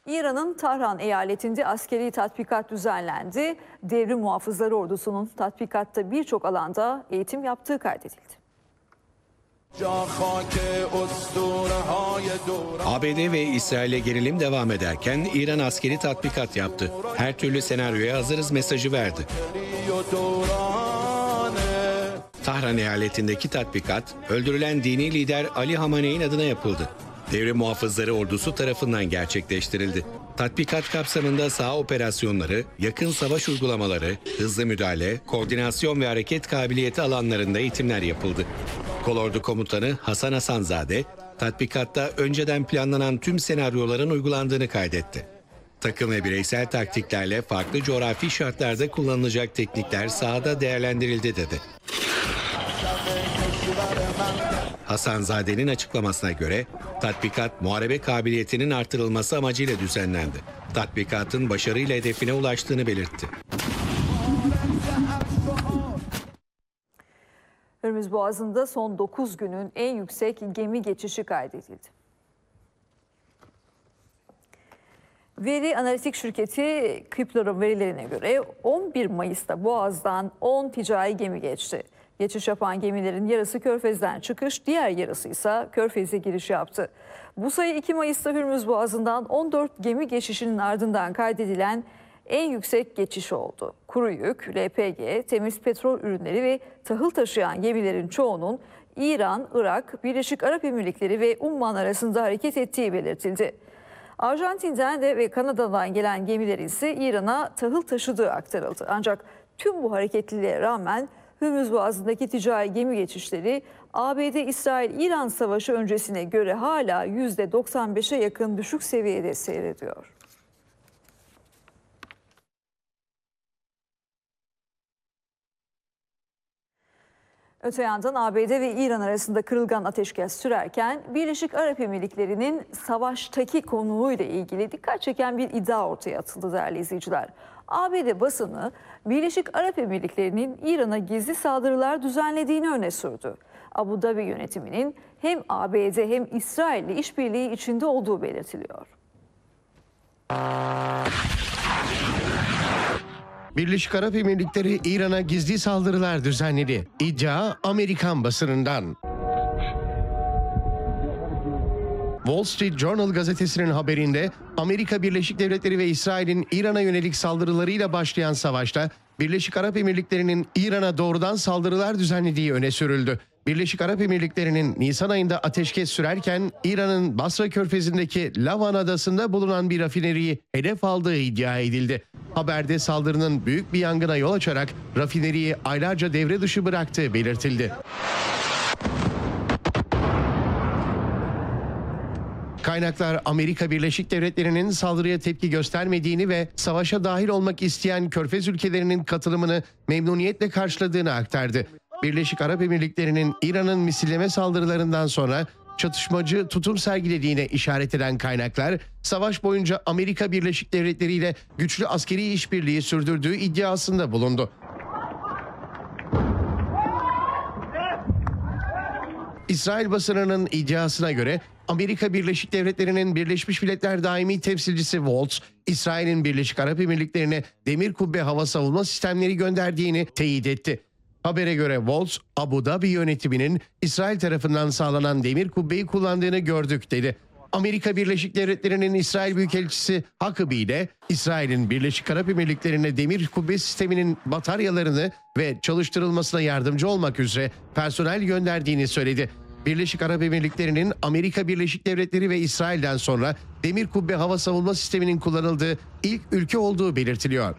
İran'ın Tahran eyaletinde askeri tatbikat düzenlendi. Devrim Muhafızları Ordusu'nun tatbikatta birçok alanda eğitim yaptığı kaydedildi. ABD ve İsrail'e gerilim devam ederken İran askeri tatbikat yaptı. Her türlü senaryoya hazırız mesajı verdi. Tahran eyaletindeki tatbikat, öldürülen dini lider Ali Hamenei'nin adına yapıldı. Devrim Muhafızları Ordusu tarafından gerçekleştirildi. Tatbikat kapsamında saha operasyonları, yakın savaş uygulamaları, hızlı müdahale, koordinasyon ve hareket kabiliyeti alanlarında eğitimler yapıldı. Kolordu Komutanı Hasan Hasanzade, tatbikatta önceden planlanan tüm senaryoların uygulandığını kaydetti. Takım ve bireysel taktiklerle farklı coğrafi şartlarda kullanılacak teknikler sahada değerlendirildi dedi. Hasanzade'nin açıklamasına göre tatbikat muharebe kabiliyetinin artırılması amacıyla düzenlendi. Tatbikatın başarıyla hedefine ulaştığını belirtti. Hürmüz Boğazı'nda son 9 günün en yüksek gemi geçişi kaydedildi. Veri analitik şirketi Kepler'ın verilerine göre 11 Mayıs'ta Boğaz'dan 10 ticari gemi geçti. Geçiş yapan gemilerin yarısı Körfez'den çıkış, diğer yarısı ise Körfez'e giriş yaptı. Bu sayı 2 Mayıs'ta Hürmüz Boğazı'ndan 14 gemi geçişinin ardından kaydedilen en yüksek geçiş oldu. Kuru yük, LPG, temiz petrol ürünleri ve tahıl taşıyan gemilerin çoğunun İran, Irak, Birleşik Arap Emirlikleri ve Umman arasında hareket ettiği belirtildi. Arjantin'den ve Kanada'dan gelen gemiler ise İran'a tahıl taşıdığı aktarıldı. Ancak tüm bu hareketliliğe rağmen Hürmüz Boğazı'ndaki ticari gemi geçişleri ABD-İsrail-İran savaşı öncesine göre hala %95'e yakın düşük seviyede seyrediyor. Öte yandan ABD ve İran arasında kırılgan ateşkes sürerken Birleşik Arap Emirlikleri'nin savaştaki konuğuyla ilgili dikkat çeken bir iddia ortaya atıldı değerli izleyiciler. ABD basını Birleşik Arap Emirlikleri'nin İran'a gizli saldırılar düzenlediğini öne sürdü. Abu Dhabi yönetiminin hem ABD hem İsrail'le işbirliği içinde olduğu belirtiliyor. Birleşik Arap Emirlikleri İran'a gizli saldırılar düzenledi. İddia Amerikan basınından. Wall Street Journal gazetesinin haberinde Amerika Birleşik Devletleri ve İsrail'in İran'a yönelik saldırılarıyla başlayan savaşta Birleşik Arap Emirlikleri'nin İran'a doğrudan saldırılar düzenlediği öne sürüldü. Birleşik Arap Emirlikleri'nin Nisan ayında ateşkes sürerken İran'ın Basra Körfezi'ndeki Lavan Adası'nda bulunan bir rafineriyi hedef aldığı iddia edildi. Haberde saldırının büyük bir yangına yol açarak rafineriyi aylarca devre dışı bıraktığı belirtildi. Kaynaklar Amerika Birleşik Devletleri'nin saldırıya tepki göstermediğini ve savaşa dahil olmak isteyen Körfez ülkelerinin katılımını memnuniyetle karşıladığını aktardı. Birleşik Arap Emirlikleri'nin İran'ın misilleme saldırılarından sonra çatışmacı tutum sergilediğine işaret eden kaynaklar, savaş boyunca Amerika Birleşik Devletleri ile güçlü askeri işbirliği sürdürdüğü iddiasında bulundu. İsrail basınının iddiasına göre Amerika Birleşik Devletleri'nin Birleşmiş Milletler Daimi Temsilcisi Waltz, İsrail'in Birleşik Arap Emirlikleri'ne demir kubbe hava savunma sistemleri gönderdiğini teyit etti. Habere göre Waltz, Abu Dhabi yönetiminin İsrail tarafından sağlanan demir kubbeyi kullandığını gördük dedi. Amerika Birleşik Devletleri'nin İsrail Büyükelçisi Huckabee ile İsrail'in Birleşik Arap Emirlikleri'ne demir kubbe sisteminin bataryalarını ve çalıştırılmasına yardımcı olmak üzere personel gönderdiğini söyledi. Birleşik Arap Emirlikleri'nin Amerika Birleşik Devletleri ve İsrail'den sonra demir kubbe hava savunma sisteminin kullanıldığı ilk ülke olduğu belirtiliyor.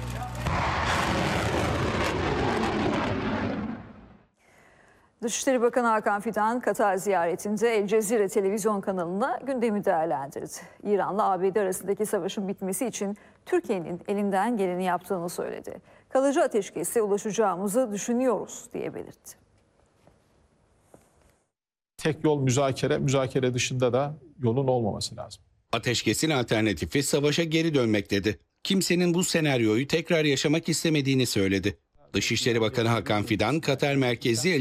Dışişleri Bakanı Hakan Fidan, Katar ziyaretinde El Cezire televizyon kanalına gündemi değerlendirdi. İran'la ABD arasındaki savaşın bitmesi için Türkiye'nin elinden geleni yaptığını söyledi. Kalıcı ateşkese ulaşacağımızı düşünüyoruz diye belirtti. Tek yol müzakere, müzakere dışında da yolun olmaması lazım. Ateşkesin alternatifi savaşa geri dönmek dedi. Kimsenin bu senaryoyu tekrar yaşamak istemediğini söyledi. Dışişleri Bakanı Hakan Fidan, Katar merkezli